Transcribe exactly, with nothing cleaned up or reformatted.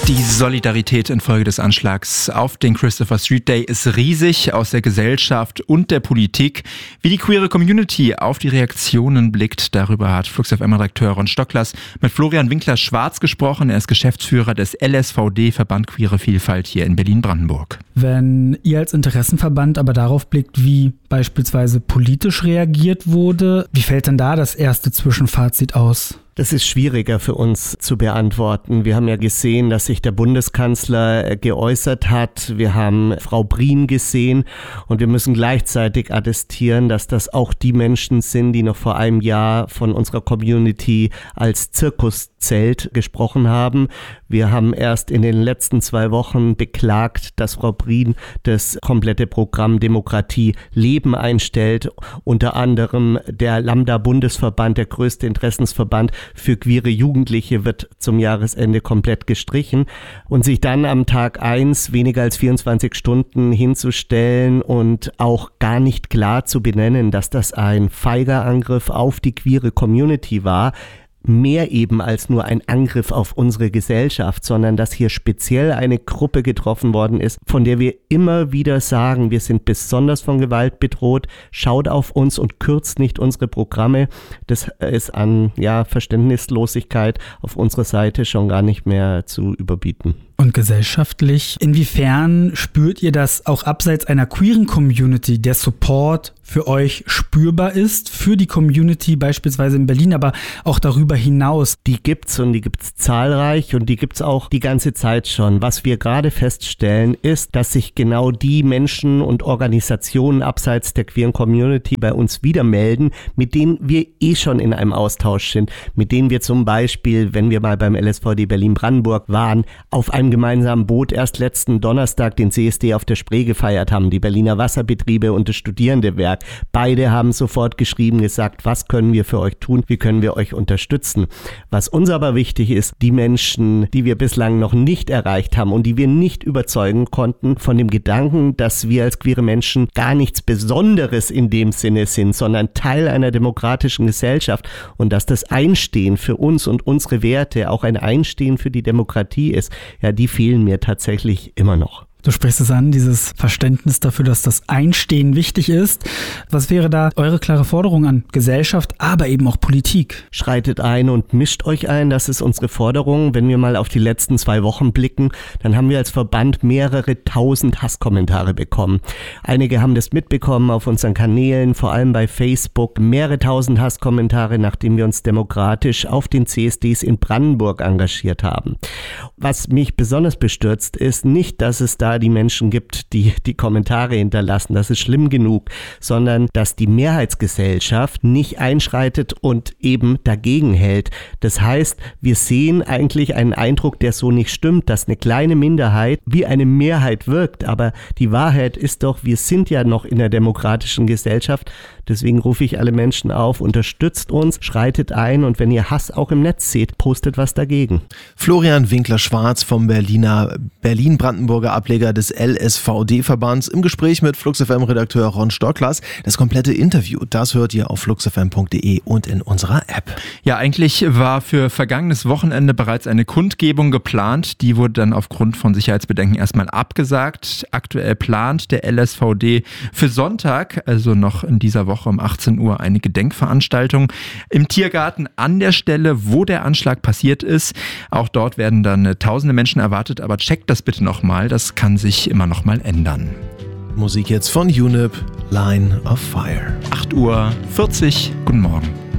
Die Solidarität infolge des Anschlags auf den Christopher Street Day ist riesig aus der Gesellschaft und der Politik. Wie die queere Community auf die Reaktionen blickt, darüber hat Flux F M-Redakteur Ron Stocklas mit Florian Winkler-Schwarz gesprochen. Er ist Geschäftsführer des L S V D, Verband Queere Vielfalt hier in Berlin-Brandenburg. Wenn ihr als Interessenverband aber darauf blickt, wie beispielsweise politisch reagiert wurde, wie fällt denn da das erste Zwischenfazit aus? Das ist schwieriger für uns zu beantworten. Wir haben ja gesehen, dass sich der Bundeskanzler geäußert hat. Wir haben Frau Brien gesehen und wir müssen gleichzeitig attestieren, dass das auch die Menschen sind, die noch vor einem Jahr von unserer Community als Zirkuszelt gesprochen haben. Wir haben erst in den letzten zwei Wochen beklagt, dass Frau Brien das komplette Programm Demokratie Leben einstellt. Unter anderem der Lambda-Bundesverband, der größte Interessensverband für queere Jugendliche, wird zum Jahresende komplett gestrichen. Und sich dann am Tag eins weniger als vierundzwanzig Stunden hinzustellen und auch gar nicht klar zu benennen, dass das ein feiger Angriff auf die queere Community war, mehr eben als nur ein Angriff auf unsere Gesellschaft, sondern dass hier speziell eine Gruppe getroffen worden ist, von der wir immer wieder sagen, wir sind besonders von Gewalt bedroht, schaut auf uns und kürzt nicht unsere Programme. Das ist an ja, Verständnislosigkeit auf unserer Seite schon gar nicht mehr zu überbieten. Und gesellschaftlich, inwiefern spürt ihr, dass auch abseits einer queeren Community der Support für euch spürbar ist, für die Community beispielsweise in Berlin, aber auch darüber hinaus? Die gibt's und die gibt's zahlreich und die gibt's auch die ganze Zeit schon. Was wir gerade feststellen, ist, dass sich genau die Menschen und Organisationen abseits der queeren Community bei uns wieder melden, mit denen wir eh schon in einem Austausch sind, mit denen wir zum Beispiel, wenn wir mal beim L S V D Berlin-Brandenburg waren, auf einem gemeinsamen Boot erst letzten Donnerstag den C S D auf der Spree gefeiert haben, die Berliner Wasserbetriebe und das Studierendewerk. Beide haben sofort geschrieben, gesagt, was können wir für euch tun, wie können wir euch unterstützen. Was uns aber wichtig ist, die Menschen, die wir bislang noch nicht erreicht haben und die wir nicht überzeugen konnten von dem Gedanken, dass wir als queere Menschen gar nichts Besonderes in dem Sinne sind, sondern Teil einer demokratischen Gesellschaft und dass das Einstehen für uns und unsere Werte auch ein Einstehen für die Demokratie ist, ja, die fehlen mir tatsächlich immer noch. Du sprichst es an, dieses Verständnis dafür, dass das Einstehen wichtig ist. Was wäre da eure klare Forderung an Gesellschaft, aber eben auch Politik? Schreitet ein und mischt euch ein, das ist unsere Forderung. Wenn wir mal auf die letzten zwei Wochen blicken, dann haben wir als Verband mehrere tausend Hasskommentare bekommen. Einige haben das mitbekommen auf unseren Kanälen, vor allem bei Facebook. Mehrere tausend Hasskommentare, nachdem wir uns demokratisch auf den C S Ds in Brandenburg engagiert haben. Was mich besonders bestürzt, ist nicht, dass es da die Menschen gibt, die die Kommentare hinterlassen, das ist schlimm genug, sondern dass die Mehrheitsgesellschaft nicht einschreitet und eben dagegen hält. Das heißt, wir sehen eigentlich einen Eindruck, der so nicht stimmt, dass eine kleine Minderheit wie eine Mehrheit wirkt, aber die Wahrheit ist doch, wir sind ja noch in der demokratischen Gesellschaft, deswegen rufe ich alle Menschen auf, unterstützt uns, schreitet ein und wenn ihr Hass auch im Netz seht, postet was dagegen. Florian Winkler-Schwarz vom Berliner Berlin-Brandenburger Ableger des L S V D-Verbands im Gespräch mit Flux F M-Redakteur Ron Stocklas. Das komplette Interview, das hört ihr auf flux f m punkt d e und in unserer App. Ja, eigentlich war für vergangenes Wochenende bereits eine Kundgebung geplant. Die wurde dann aufgrund von Sicherheitsbedenken erstmal abgesagt. Aktuell plant der L S V D für Sonntag, also noch in dieser Woche um achtzehn Uhr, eine Gedenkveranstaltung im Tiergarten an der Stelle, wo der Anschlag passiert ist. Auch dort werden dann tausende Menschen erwartet, aber checkt das bitte nochmal. Das kann sich immer noch mal ändern. Musik jetzt von UNIP, Line of Fire. acht Uhr vierzig, guten Morgen.